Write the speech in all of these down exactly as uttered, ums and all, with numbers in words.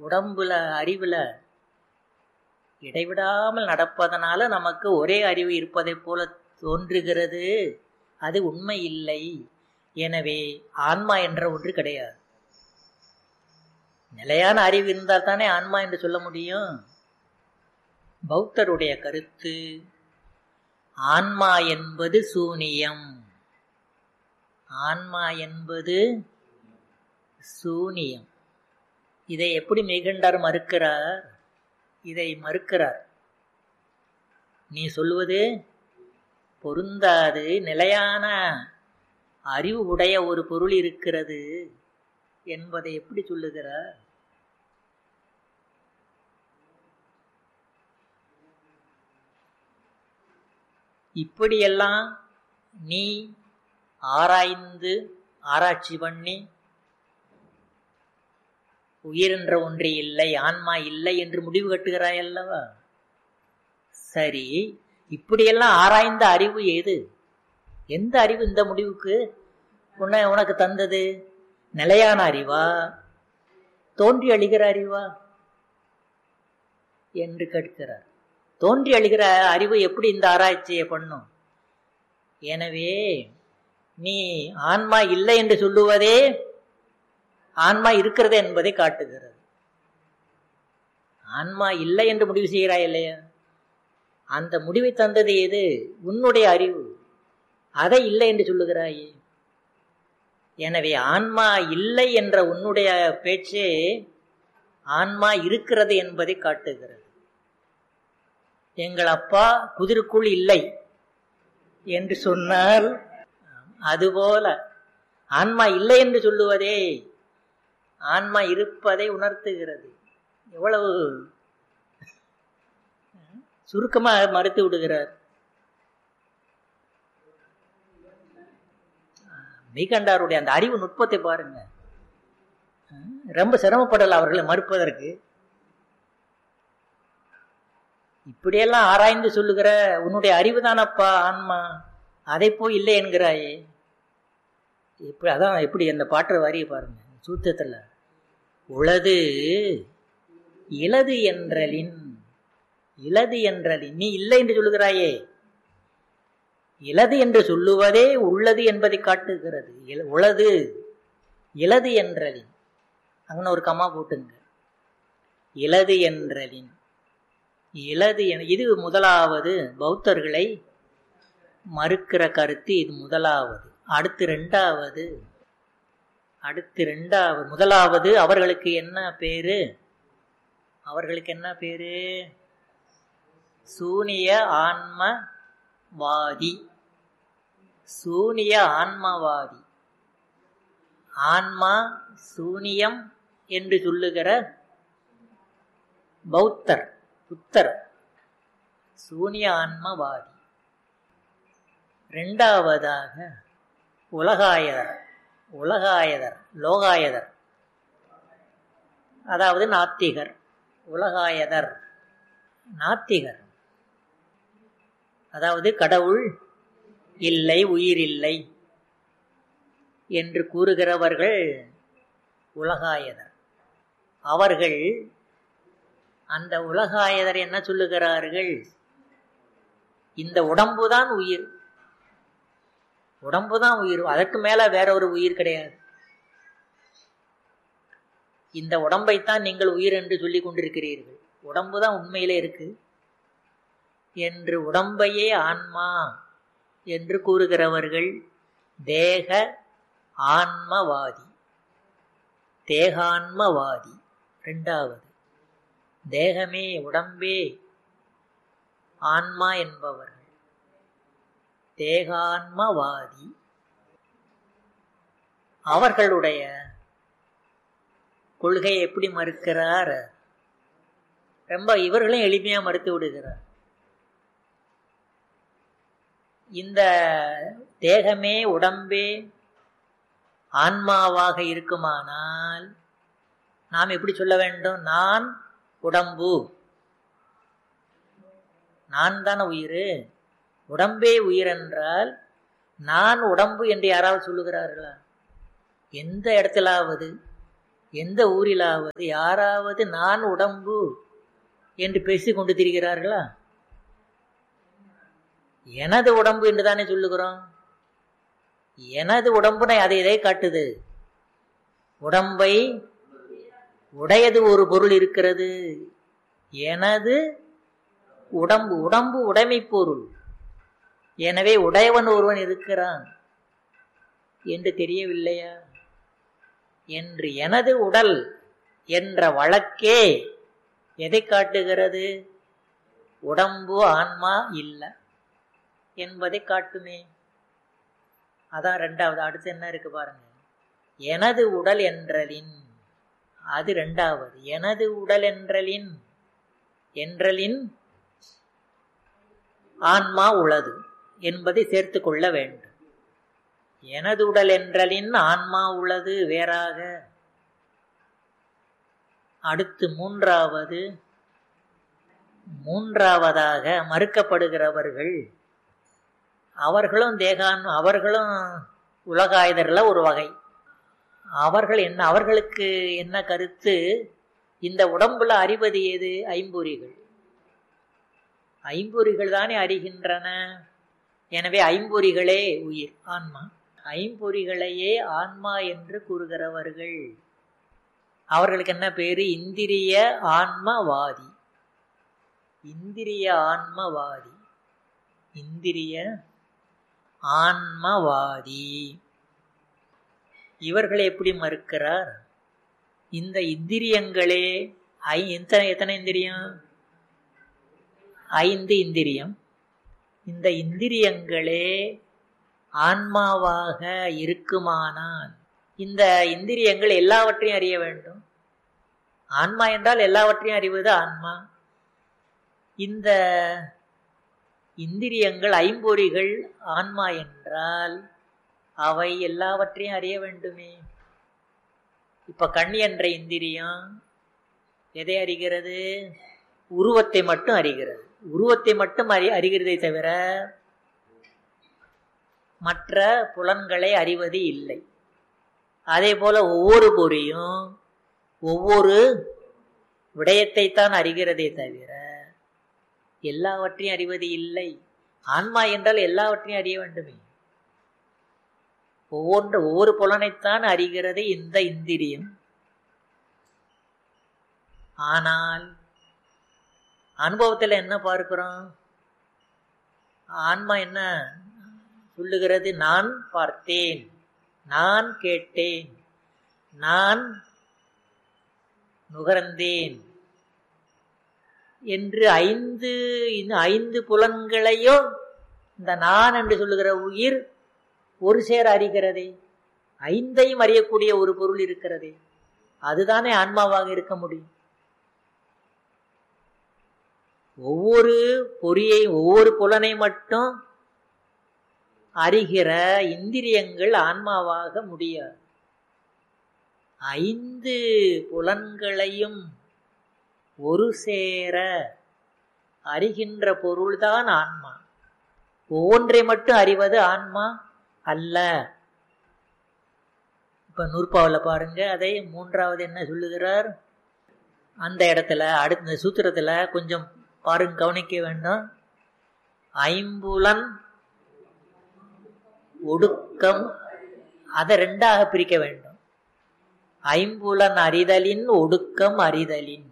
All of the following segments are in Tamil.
உடம்புல அறிவுல இடைவிடாமல் நடப்பதனால நமக்கு ஒரே அறிவு இருப்பதை போல தோன்றுகிறது. அது உண்மை இல்லை. எனவே ஆன்மா என்ற ஒன்று கிடையாது. நிலையான அறிவு இருந்தால் தானே ஆன்மா என்று சொல்ல முடியும். பௌத்தருடைய கருத்து ஆன்மா என்பது சூனியம். ஆன்மா என்பது சூனியம். இதை எப்படி மெய்கண்டார் மறுக்கிறார்? இதை மறுக்கிறார். நீ சொல்வது பொருந்தாது, நிலையான அறிவு உடைய ஒரு பொருள் இருக்கிறது என்பதை எப்படி சொல்லுகிறார்? இப்படியெல்லாம் நீ ஆராய்ந்து ஆராய்ச்சி பண்ணி உயிர் என்ற ஒன்றே இல்லை, ஆன்மா இல்லை என்று முடிவு கட்டுகிறாய் அல்லவா? சரி, இப்படியெல்லாம் ஆராய்ந்த அறிவு ஏது? எந்த அறிவு இந்த முடிவுக்கு உன்னை உனக்கு தந்தது? நிலையான அறிவா, தோன்றி அழிகிற அறிவா என்று கேட்கிறார். தோன்றி அழிகிற அறிவு எப்படி இந்த ஆராய்ச்சியை பண்ணும்? எனவே நீ ஆன்மா இல்லை என்று சொல்லுவதே ஆன்மா இருக்கிறது என்பதை காட்டுகிறது. ஆன்மா இல்லை என்று முடிவு செய்கிறாய் இல்லையா? அந்த முடிவை தந்தது எது? உன்னுடைய அறிவு. அதை இல்லை என்று சொல்லுகிறாயே. எனவே ஆன்மா இல்லை என்ற உன்னுடைய பேச்சே ஆன்மா இருக்கிறது என்பதை காட்டுகிறது. எங்கள் அப்பா குதிருக்குள் இல்லை என்று சொன்னால் அதுபோல ஆன்மா இல்லை என்று சொல்லுவதே ஆன்மா இருப்பதை உணர்த்துகிறது. எவ்வளவு சுருக்கமாக மறுத்து விடுகிறார். மெய்கண்டாருடைய அந்த அறிவு நுட்பத்தை பாருங்க. ரொம்ப சிரமப்படல அவர்களை மறுப்பதற்கு. இப்படியெல்லாம் ஆராய்ந்து சொல்லுகிற உன்னுடைய அறிவு தானப்பா ஆன்மா, அதை போய் இல்லை என்கிறாயே. இப்படி அதான் எப்படி அந்த பாட்டு வரிய பாருங்க சூத்திரத்துல. உளது இலது என்றலின், இலது என்றலின் நீ இல்லை என்று சொல்லுகிறாயே, இலது என்று சொல்லுவதே உள்ளது என்பதை காட்டுகிறது. உளது இலது என்றலின், அங்கே ஒரு கம்மா போட்டுங்க. இலது என்றலின், இலது என இது முதலாவது பௌத்தர்களை மறுக்கிற கருத்து. இது முதலாவது. அடுத்து ரெண்டாவது, அடுத்து ரெண்டாவது முதலாவது அவர்களுக்கு என்ன பேரு? அவர்களுக்கு என்ன பேரு? சூனிய ஆன்மவாதி. சூனிய ஆன்மவாதி. ஆன்மா சூனியம் என்று சொல்லுகிற பௌத்தர், புத்தர் சூனிய ஆன்மவாதி. இரண்டாவதாக உலகாயதர், உலகாயதர் லோகாயதர், அதாவது நாத்திகர். உலகாயதர் நாத்திகர், அதாவது கடவுள் இல்லை, உயிர் இல்லை என்று கூறுகிறவர்கள் உலகாயதர். அவர்கள் அந்த உலகாயதர் என்ன சொல்லுகிறார்கள்? இந்த உடம்புதான் உயிர், உடம்புதான் உயிர், அதற்கு மேல வேற ஒரு உயிர் கிடையாது. இந்த உடம்பைத்தான் நீங்கள் உயிர் என்று சொல்லிக் கொண்டிருக்கிறீர்கள், உடம்புதான் உண்மையிலே இருக்கு என்று உடம்பையே ஆன்மா என்று கூறுகிறவர்கள் தேக ஆன்மவாதி. தேகான்மவாதி இரண்டாவது. தேகமே உடம்பே ஆன்மா என்பவர்கள் தேகான்மவாதி. அவர்களுடைய கொள்கையை எப்படி மறுக்கிறார்? ரொம்ப இவர்களும் எளிமையா மறுத்து விடுகிறார். இந்த தேகமே உடம்பே ஆன்மாவாக இருக்குமானால் நாம் எப்படி சொல்ல வேண்டும்? நான் உடம்பு, நான் தானே உயிர், உடம்பே உயிர் என்றால் நான் உடம்பு என்று யாராவது சொல்லுகிறார்களா? எந்த இடத்திலாவது எந்த ஊரிலாவது யாராவது நான் உடம்பு என்று பேசிக் கொண்டு திரிகிறார்களா? எனது உடம்பு என்று தானே சொல்லுகிறோம். எனது உடம்புனை அதை இதை காட்டுது. உடம்பை உடையது ஒரு பொருள் இருக்கிறது. எனது உடம்பு, உடம்பு உடைமை பொருள். எனவே உடையவன் ஒருவன் இருக்கிறான் என்று தெரியவில்லையா என்று எனது உடல் என்ற வழக்கே எதை காட்டுகிறது? உடம்பு ஆன்மா இல்லை என்பதை காட்டுமே. அதான் ரெண்டாவது. அடுத்து என்ன இருக்கு பாருங்க. எனது உடல் என்றலின், அது ரெண்டாவது. எனது உடல் என்றலின், என்றலின் ஆன்மா உளது என்பதை சேர்த்து கொள்ள வேண்டும். எனது உடல் என்றலின் ஆன்மா உள்ளது வேறாக. அடுத்து மூன்றாவது, மூன்றாவதாக மறுக்கப்படுகிறவர்கள் அவர்களும் தேகான், அவர்களும் உலகாயுதர்கள ஒரு வகை. அவர்கள் என்ன, அவர்களுக்கு என்ன கருத்து? இந்த உடம்புல அறிவது எது? ஐம்பொறிகள். ஐம்பொறிகள் தானே அறிகின்றன. எனவே ஐம்பொறிகளே உயிர், ஆன்மா. ஐம்பொறிகளையே ஆன்மா என்று கூறுகிறவர்கள் அவர்களுக்கு என்ன பேரு? இந்திரிய ஆன்மவாதி. இந்திரிய ஆன்மவாதி, இந்திரிய ஆன்மவாதி. இவர்களை எப்படி மறுக்கிறார்? இந்த இந்திரியங்களே ஐ எத்தனை எத்தனை இந்திரியம்? ஐந்து இந்திரியம். இந்த இந்திரியங்களே ஆன்மாவாக இருக்குமானால் இந்த இந்திரியங்கள் எல்லாவற்றையும் அறிய வேண்டும். ஆன்மா என்றால் எல்லாவற்றையும் அறிவது ஆன்மா. இந்த இந்திரியங்கள் ஐம்பொறிகள் ஆன்மா என்றால் அவை எல்லாவற்றையும் அறிய வேண்டுமே. இப்ப கண் என்ற இந்திரியம் எதை அறிகிறது? உருவத்தை மட்டும் அறிகிறது. உருவத்தை மட்டும் அறி அறிகிறதை தவிர மற்ற புலன்களை அறிவது இல்லை. அதே போல ஒவ்வொரு பொறியும் ஒவ்வொரு விடயத்தை தான் அறிகிறதே தவிர எல்லாவற்றையும் அறிவது இல்லை. ஆன்மா என்றால் எல்லாவற்றையும் அறிய வேண்டுமே. ஒவ்வொன்று ஒவ்வொரு புலனைத்தான் அறிகிறது இந்த இந்திரியம். ஆனால் அனுபவத்தில் என்ன பார்க்கிறோம்? ஆன்மா என்ன சொல்லுகிறது? நான் பார்த்தேன், நான் கேட்டேன், நான் நுகர்ந்தேன் என்று ஐந்து ஐந்து புலன்களையும் இந்த நான் என்று சொல்லுகிற உயிர் ஒரு சேர அறிகிறதே. ஐந்தையும் அறியக்கூடிய ஒரு பொருள் இருக்கிறதே, அதுதானே ஆன்மாவாக இருக்க முடியும். ஒவ்வொரு பொறியை ஒவ்வொரு புலனை மட்டும் அறிகிற இந்திரியங்கள் ஆன்மாவாக முடியாது. ஐந்து புலன்களையும் ஒரு சேர அறிகின்ற பொருள்தான் ஆன்மா. ஒவ்வொன்றை மட்டும் அறிவது ஆன்மா அல்ல. இப்ப நூற்பாவில் பாருங்க, அதை மூன்றாவது என்ன சொல்லுகிறார் அந்த இடத்துல. அடுத்த சூத்திரத்துல கொஞ்சம் பாருங்க, கவனிக்க வேண்டும். ஐம்புலன் ஒடுக்கம், அதை ரெண்டாக பிரிக்க வேண்டும். ஐம்புலன் அறிதலின் ஒடுக்கம் அறிதலின்.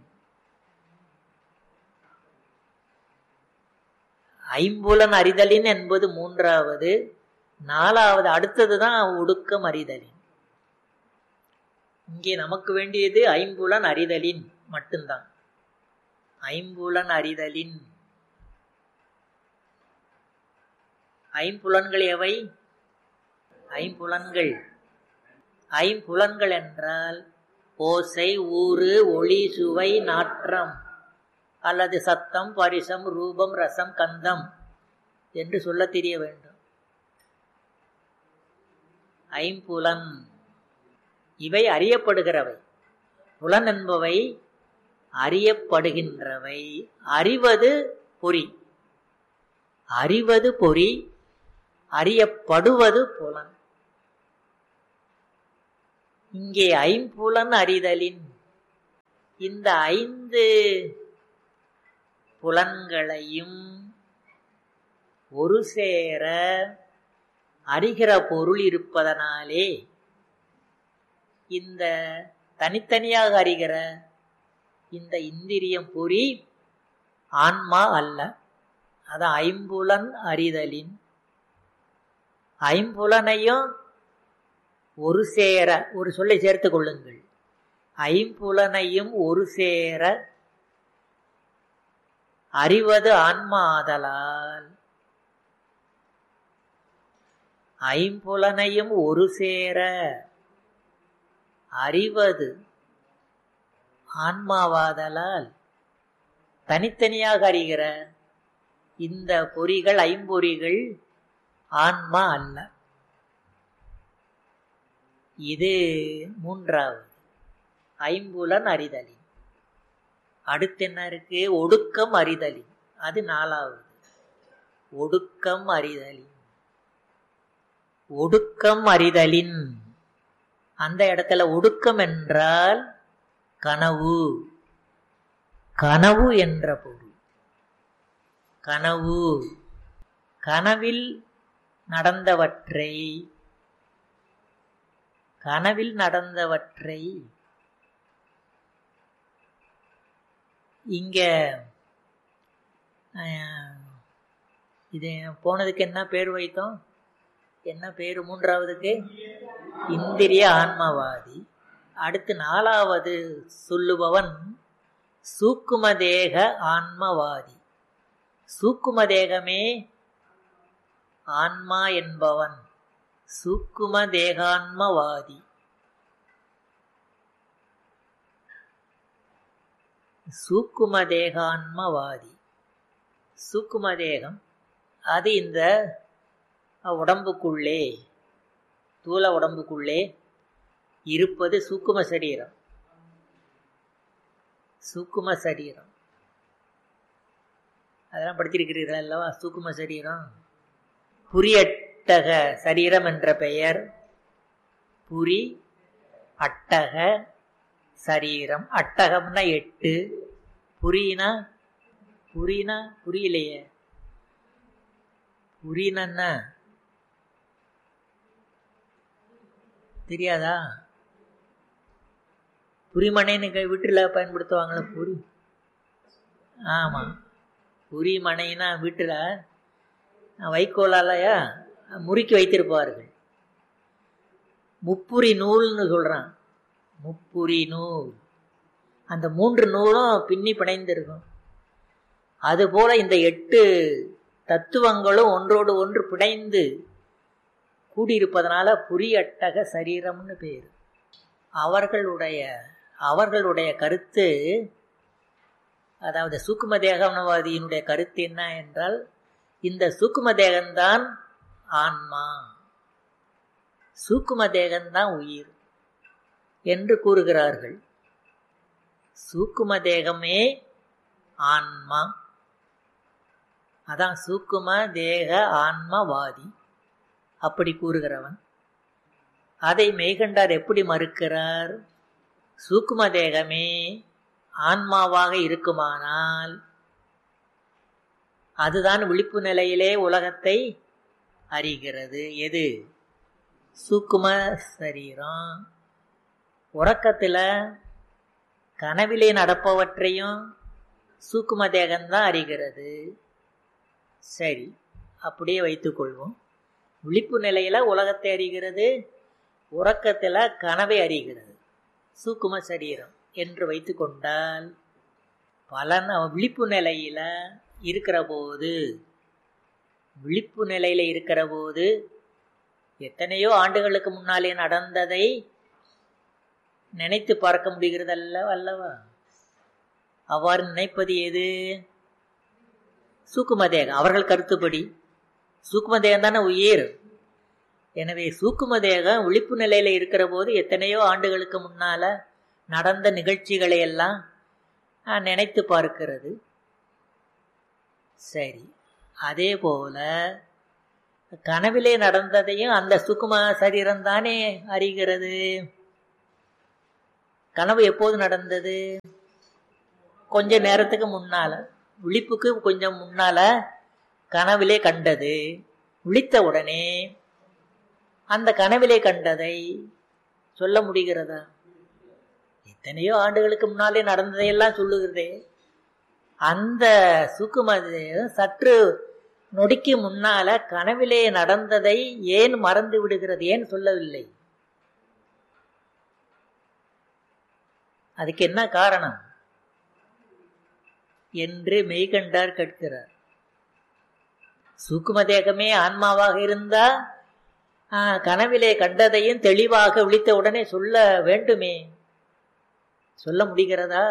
ஐம்புலன் அறிதலின் என்பது மூன்றாவது. நாலாவது அடுத்ததுதான் ஒடுக்கம் அறிதலின். இங்கே நமக்கு வேண்டியது ஐம்புலன் அறிதலின் மட்டும்தான். ஐம்புலன் அறிதலின். ஐம்புலன்கள் எவை? ஐம்புலன்கள் ஐம்புலன்கள் என்றால் ஓசை, ஊறு, ஒளி, சுவை, நாற்றம் அல்லது சத்தம், பரிசம், ரூபம், ரசம், கந்தம் என்று சொல்ல தெரிய வேண்டும். ஐம்புலன் இவை அறியப்படுகிறவை. புலன் என்பவை அறியப்படுகின்றவை. அறிவது பொறி, அறிவது பொறி, அறியப்படுவது புலன். இங்கே ஐம்புலன் அறிதலின் இந்த ஐந்து புலன்களையும் ஒரு சேர அறிகிற பொருள் இருப்பதனாலே இந்த தனித்தனியாக அறிகிற இந்த இந்திரியம் பொறி ஆன்மா அல்ல. அது ஐம்புலன் அறிதலின் ஐம்புலனையும் ஒரு சேர ஒரு சொல்லை சேர்த்து கொள்ளுங்கள். ஐம்புலனையும் ஒரு சேர அறிவது ஆன்மா ஆதலால் ஐம்புலனையும் ஒரு சேர அறிவது ஆன்மாவாதலால் தனித்தனியாக அறிகிற இந்த பொறிகள் ஐம்பொறிகள் ஆன்மா அல்ல. இது மூன்றாவது ஐம்புலன் அறிதலின். அடுத்து என்ன இருக்கு? ஒடுக்கம் அறிதலின். அது நாலாவது ஒடுக்கம் அறிதலின். ஒடுக்கம் அறிதலின் அந்த இடத்துல ஒடுக்கம் என்றால் கனவு. கனவு என்ற பொருள். கனவு கனவில் நடந்தவற்றை கனவில் நடந்தவற்றை இங்க இது போனதுக்கு என்ன பேர் வைத்தோம்? என்ன பேரு மூன்றாவதுக்கு? இந்திரிய ஆன்மவாதி. அடுத்து நாலாவது சொல்லுபவன் சூக்கும தேக ஆன்மவாதி. சூக்கும தேகமே ஆன்மா என்பவன் சூக்கும தேகான்மவாதி. சூக்கும தேகான்மவாதி. சூக்கும தேகம் அது இந்த உடம்புக்குள்ளே தூல உடம்புக்குள்ளே இருப்பது சூக்கும சரீரம். சூக்கும சரீரம் அதெல்லாம் படித்திருக்கிறீர்கள் அல்லவா? சூக்கும சரீரம். புரியட்டக சரீரம் என்ற பெயர். புரி அட்டக சரீரம். அட்டகம்னா எட்டு, புரினா புரினா புரியலையே. புரினா தெரியாதா? புரிமனைன்னு வீட்டில் பயன்படுத்துவாங்களே புரி. ஆமாம், புரிமனைனா வீட்டில் வைக்கோலாலயா முறுக்கி வைத்திருப்பார்கள். முப்புரி நூல்னு சொல்கிறான். முப்புரி நூல். அந்த மூன்று நூலும் பின்னி பிணைந்திருக்கும். அதுபோல இந்த எட்டு தத்துவங்களும் ஒன்றோடு ஒன்று பிணைந்து கூடியிருப்பதனால புரியட்டக சரீரம்னு பேர். அவர்களுடைய அவர்களுடைய கருத்து, அதாவது சூக்கும தேகவாதியினுடைய கருத்து என்ன என்றால், இந்த சூக்கும தேகம்தான் ஆன்மா, சூக்கும தேகம்தான் உயிர் என்று கூறுகிறார்கள். சூக்கும தேகமே ஆன்மா. அதான் சூக்கும தேக ஆன்மவாதி அப்படி கூறுகிறவன். அதை மெய்கண்டார் எப்படி மறுக்கிறார்? சூக்கும தேகமே ஆன்மாவாக இருக்குமானால் அதுதான் விழிப்பு நிலையிலே உலகத்தை அறிகிறது. எது? சூக்கும சரீரம். உறக்கத்தில் கனவிலே நடப்பவற்றையும் சூக்கும தேகம்தான் அறிகிறது. சரி, அப்படியே வைத்துக்கொள்வோம். விழிப்பு நிலையில உலகத்தை அறிகிறது, உறக்கத்தில் கனவை அறிகிறது சூக்கும சரீரம் என்று வைத்து கொண்டால், பலன் விழிப்பு நிலையில இருக்கிற போது விழிப்பு நிலையில இருக்கிற போது எத்தனையோ ஆண்டுகளுக்கு முன்னாலே நடந்ததை நினைத்து பார்க்க முடிகிறது அல்ல அல்லவா? அவ்வாறு நினைப்பது எது? சூக்கும தேகம். அவர்கள் கருத்துப்படி சூக்கும தேகம் தானே உயிர். எனவே சூக்கும தேகம் விழிப்பு நிலையில இருக்கிற போது எத்தனையோ ஆண்டுகளுக்கு முன்னால நடந்த நிகழ்ச்சிகளை எல்லாம் நினைத்து பார்க்கிறது. சரி, அதே போல கனவிலே நடந்ததையும் அந்த சூக்கும சரீரம் தானே அறிகிறது. கனவு எப்போது நடந்தது? கொஞ்ச நேரத்துக்கு முன்னால, விழிப்புக்கு கொஞ்சம் முன்னால கனவிலே கண்டது. விழித்த உடனே அந்த கனவிலே கண்டதை சொல்ல முடிகிறதா? எத்தனையோ ஆண்டுகளுக்கு முன்னாலே நடந்ததையெல்லாம் சொல்லுகிறதே. அந்த சூக்கும சற்று நொடிக்கு முன்னால கனவிலே நடந்ததை ஏன் மறந்து விடுகிறது? ஏன் சொல்லவில்லை? அதுக்கு என்ன காரணம் என்று மெய்கண்டார் கேட்கிறார். சூக்கும தேகமே ஆன்மாவாக இருந்தா கனவிலே கண்டதையும் தெளிவாக விழித்த உடனே சொல்ல வேண்டுமே. சொல்ல முடிகிறதா?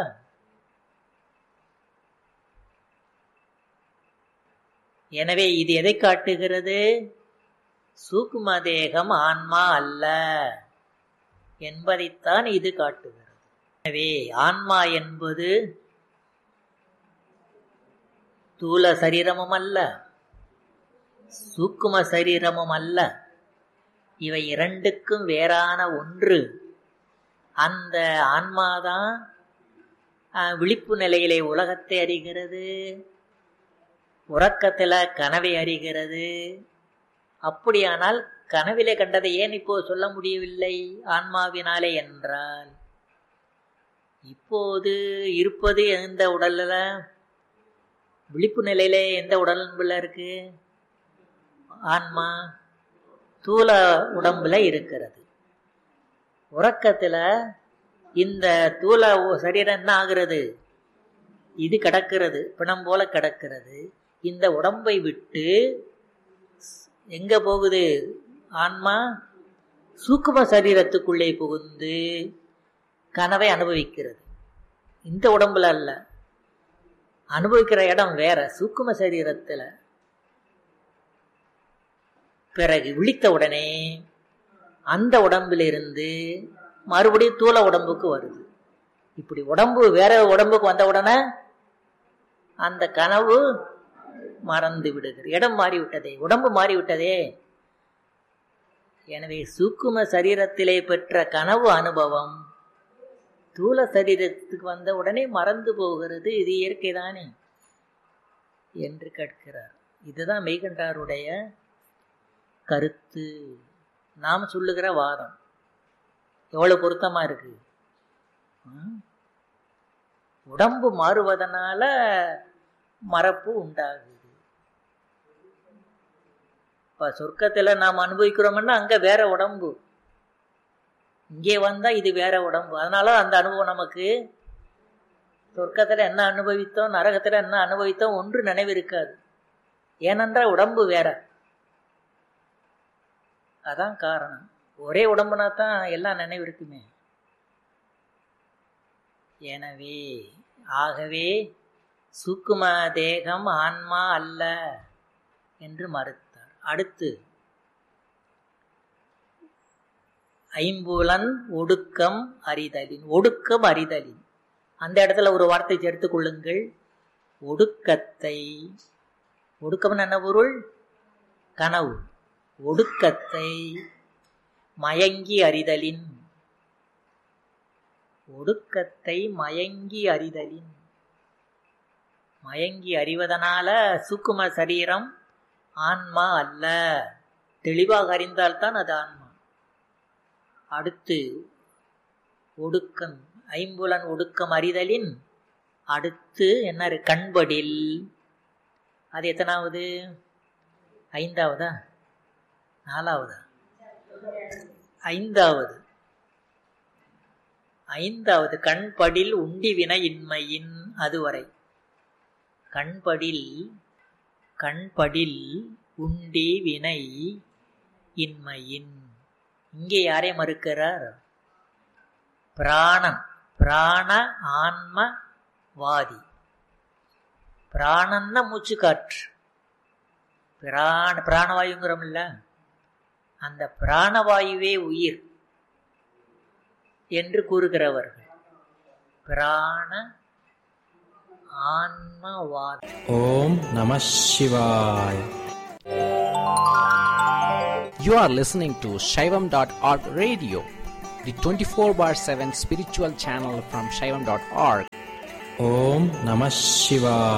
எனவே இது எதை காட்டுகிறது? சூக்கும தேகம் ஆன்மா அல்ல என்பதைத்தான் இது காட்டுகிறது. எனவே ஆன்மா என்பது தூல சரீரமும் அல்ல, சூக்கும சரீரமும் அல்ல. இவை இரண்டுக்கும் வேறான ஒன்று. அந்த ஆன்மாதான் விழிப்பு நிலையிலே உலகத்தை அறிகிறது, உறக்கத்துல கனவை அறிகிறது. அப்படியானால் கனவிலே கண்டதை ஏன் இப்போ சொல்ல முடியவில்லை ஆன்மாவினாலே என்றால், இப்போது இருப்பது எந்த உடல்ல? விழிப்பு நிலையிலே எந்த உடம்புல இருக்கு? ஆன்மா தூல உடம்புல இருக்கிறது. உறக்கத்துல இந்த தூல சரீரம் என்ன ஆகிறது? இது கிடக்கிறது, பிணம் போல கிடக்கிறது. இந்த உடம்பை விட்டு எங்க போகுது ஆன்மா? சூக்கும சரீரத்துக்குள்ளே புகுந்து கனவை அனுபவிக்கிறது. இந்த உடம்புல அல்ல, அனுபவிக்கிற இடம் வேற, சூக்கும சரீரத்துல. பிறகு விழித்த உடனே அந்த உடம்பிலிருந்து மறுபடியும் தூல உடம்புக்கு வருது. இப்படி உடம்பு வேற உடம்புக்கு வந்த உடனே அந்த கனவு மறந்து விடுகிறது. இடம் மாறிவிட்டதே, உடம்பு மாறிவிட்டதே. எனவே சூக்கும சரீரத்திலே பெற்ற கனவு அனுபவம் தூல சரீரத்துக்கு வந்த உடனே மறந்து போகிறது. இது இயற்கைதானே என்று கேட்கிறார். இதுதான் மெய்கண்டாருடைய கருத்து. நாம் சொல்லுகிற வாதம் எவ்வளவு பொருத்தமா இருக்கு. உடம்பு மாறுவதனால மறப்பு உண்டாகுது. இப்ப சொர்க்கத்துல நாம் அனுபவிக்கிறோம்னா அங்க வேற உடம்பு, இங்கே வந்தா இது வேற உடம்பு. அதனால அந்த அனுபவம் நமக்கு சொர்க்கத்துல என்ன அனுபவித்தோம், நரகத்துல என்ன அனுபவித்தோம் ஒன்று நினைவு இருக்காது. ஏனென்றால் உடம்பு வேற. அதான் காரணம். ஒரே உடம்புனா தான் எல்லாம் நினைவு இருக்குமே. எனவே ஆகவே சூக்கும தேகம் ஆன்மா அல்ல என்று மறுத்தார். அடுத்து ஐம்புலன் ஒடுக்கம் அறிதலின். ஒடுக்கம் அறிதலின் அந்த இடத்துல ஒரு வார்த்தை சேர்த்துக் கொள்ளுங்கள். ஒடுக்கத்தை, ஒடுக்கம் என்ன பொருள்? கனவு. ஒடுக்கத்தை மயங்கி அறிதலின். ஒடுக்கத்தை மயங்கி அறிதலின். மயங்கி அறிவதனால சூக்கும சரீரம் ஆன்மா அல்ல. தெளிவாக அறிந்தால்தான் அது ஆன்மா. அடுத்து ஒடுக்கம், ஐம்புலன் ஒடுக்கம் அறிதலின். அடுத்து என்ன? கண்படில். அது எத்தனாவது? ஐந்தாவதா நாலாவதா? ஐந்தாவது. ஐந்தாவது கண்படில் உண்டி வினை இன்மையின். அதுவரை கண்படில், கண்படில் உண்டி வினை இன்மையின். இங்கே யாரை மறுக்கிறார்? பிராணன். பிராண ஆன்மவாதி. பிராணன்னா மூச்சு காற்று. பிராண பிராணவாயுங்கிறோம் இல்ல, அந்த பிராணவாயுவே உயிர் என்று கூறுகிறவர்கள் பிராண ஆன்மவாதி. ஓம் நம சிவாய். You are listening to Shaivam dot org radio, the twenty-four bar seven spiritual channel from Shaivam dot org. Om Namah Shivaya.